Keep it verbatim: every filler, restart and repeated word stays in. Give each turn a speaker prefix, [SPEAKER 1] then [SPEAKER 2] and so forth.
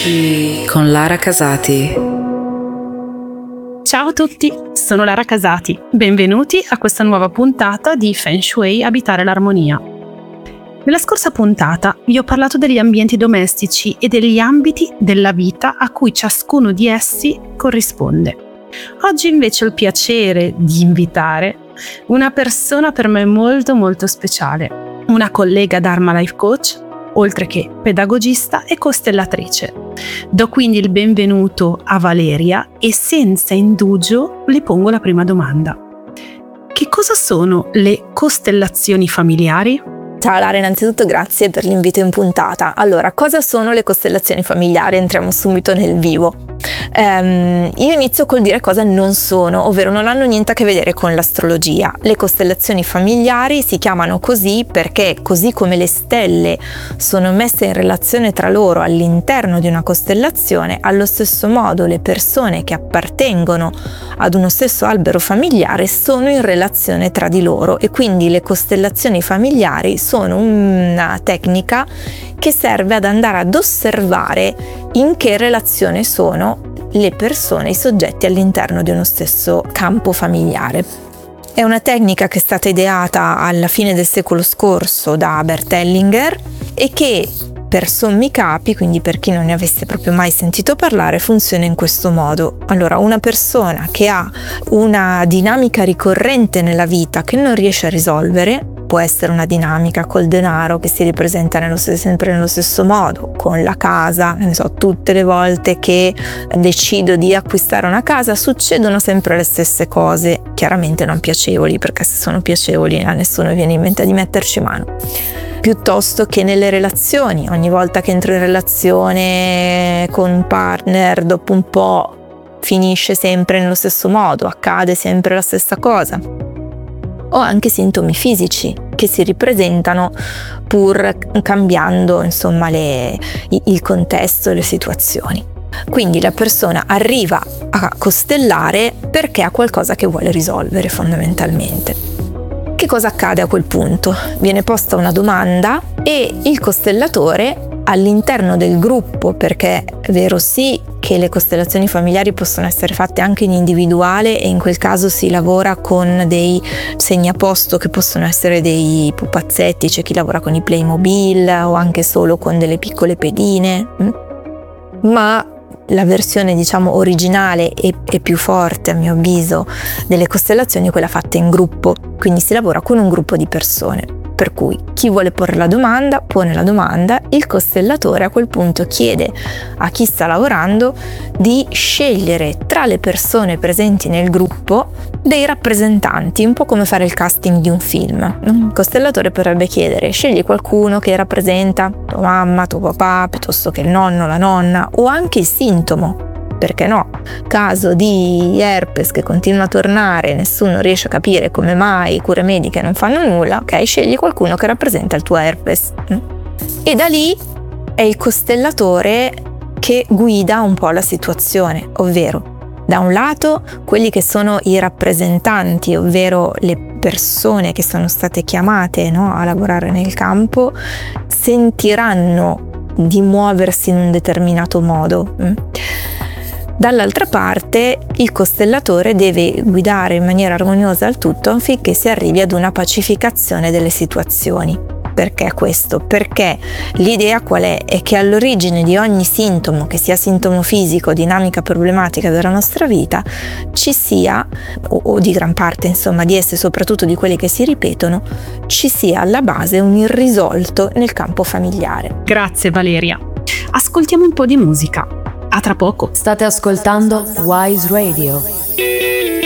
[SPEAKER 1] Shui con Lara Casati.
[SPEAKER 2] Ciao a tutti, sono Lara Casati. Benvenuti a questa nuova puntata di Feng Shui Abitare l'Armonia. Nella scorsa puntata vi ho parlato degli ambienti domestici e degli ambiti della vita a cui ciascuno di essi corrisponde. Oggi invece ho il piacere di invitare una persona per me molto molto speciale, una collega Dharma Life Coach, oltre che pedagogista e costellatrice. Do quindi il benvenuto a Valeria e senza indugio le pongo la prima domanda. Che cosa sono le costellazioni familiari?
[SPEAKER 3] Ciao Lara, innanzitutto grazie per l'invito in puntata. Allora, cosa sono le costellazioni familiari? Entriamo subito nel vivo. Um, io inizio col dire cosa non sono, ovvero non hanno niente a che vedere con l'astrologia. Le costellazioni familiari si chiamano così perché, così come le stelle sono messe in relazione tra loro all'interno di una costellazione, allo stesso modo le persone che appartengono ad uno stesso albero familiare sono in relazione tra di loro, e quindi le costellazioni familiari sono una tecnica che serve ad andare ad osservare in che relazione sono le persone, i soggetti all'interno di uno stesso campo familiare. È una tecnica che è stata ideata alla fine del secolo scorso da Bert Hellinger e che, per sommi capi, quindi per chi non ne avesse proprio mai sentito parlare, funziona in questo modo. Allora, una persona che ha una dinamica ricorrente nella vita che non riesce a risolvere, può essere una dinamica col denaro che si ripresenta nello, sempre nello stesso modo, con la casa, ne so, tutte le volte che decido di acquistare una casa succedono sempre le stesse cose, chiaramente non piacevoli, perché se sono piacevoli a nessuno viene in mente di metterci mano. Piuttosto che nelle relazioni, ogni volta che entro in relazione con un partner, dopo un po' finisce sempre nello stesso modo, accade sempre la stessa cosa. O anche sintomi fisici che si ripresentano pur cambiando, insomma, le, il contesto e le situazioni. Quindi la persona arriva a costellare perché ha qualcosa che vuole risolvere, fondamentalmente. Che cosa accade a quel punto? Viene posta una domanda e il costellatore, all'interno del gruppo, perché è vero sì che le costellazioni familiari possono essere fatte anche in individuale, e in quel caso si lavora con dei segnaposto che possono essere dei pupazzetti, c'è chi lavora con i Playmobil o anche solo con delle piccole pedine, ma la versione, diciamo, originale e, e più forte, a mio avviso, delle costellazioni è quella fatta in gruppo, quindi si lavora con un gruppo di persone. Per cui chi vuole porre la domanda, pone la domanda, il costellatore a quel punto chiede a chi sta lavorando di scegliere tra le persone presenti nel gruppo dei rappresentanti, un po' come fare il casting di un film. Il costellatore potrebbe chiedere: scegli qualcuno che rappresenta tua mamma, tuo papà, piuttosto che il nonno, la nonna, o anche il sintomo. Perché no? Caso di herpes che continua a tornare, nessuno riesce a capire come mai, cure mediche non fanno nulla, ok? Scegli qualcuno che rappresenta il tuo herpes. E da lì è il costellatore che guida un po' la situazione, ovvero, da un lato, quelli che sono i rappresentanti, ovvero le persone che sono state chiamate, no, a lavorare nel campo, sentiranno di muoversi in un determinato modo. Dall'altra parte il costellatore deve guidare in maniera armoniosa il tutto affinché si arrivi ad una pacificazione delle situazioni. Perché questo? Perché l'idea qual è? È che all'origine di ogni sintomo, che sia sintomo fisico, dinamica problematica della nostra vita, ci sia, o, o di gran parte insomma di esse, soprattutto di quelli che si ripetono, ci sia alla base un irrisolto nel campo familiare.
[SPEAKER 2] Grazie Valeria. Ascoltiamo un po' di musica. A tra poco.
[SPEAKER 1] State ascoltando Wise Radio.